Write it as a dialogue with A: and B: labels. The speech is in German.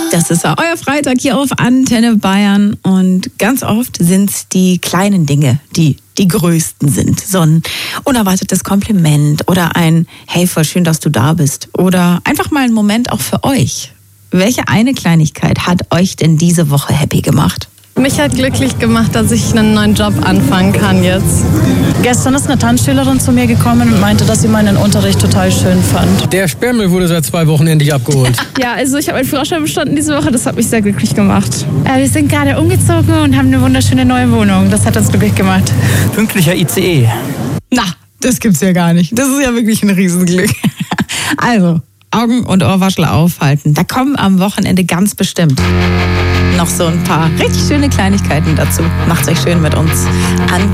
A: Das ist euer Freitag hier auf Antenne Bayern und ganz oft sind es die kleinen Dinge, die größten sind. So ein unerwartetes Kompliment oder ein Hey, voll schön, dass du da bist oder einfach mal ein Moment auch für euch. Welche eine Kleinigkeit hat euch denn diese Woche happy gemacht?
B: Mich hat glücklich gemacht, dass ich einen neuen Job anfangen kann jetzt.
C: Gestern ist eine Tanzschülerin zu mir gekommen und meinte, dass sie meinen Unterricht total schön fand.
D: Der Sperrmüll wurde seit 2 Wochen endlich abgeholt.
E: Ja, also ich habe meinen Führerschein bestanden diese Woche, das hat mich sehr glücklich gemacht.
C: Wir sind gerade umgezogen und haben eine wunderschöne neue Wohnung. Das hat uns glücklich gemacht.
F: Pünktlicher ICE.
A: Na, das gibt's ja gar nicht. Das ist ja wirklich ein Riesenglück. Also, Augen- und Ohrwaschel aufhalten. Da kommen am Wochenende ganz bestimmt noch so ein paar richtig schöne Kleinigkeiten dazu. Macht's euch schön mit uns. Antenne